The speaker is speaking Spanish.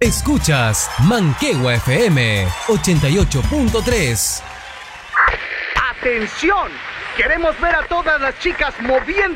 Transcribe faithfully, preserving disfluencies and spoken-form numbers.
Escuchas Manquehue F M ochenta y ocho punto tres. ¡Atención! Queremos ver a todas las chicas moviendo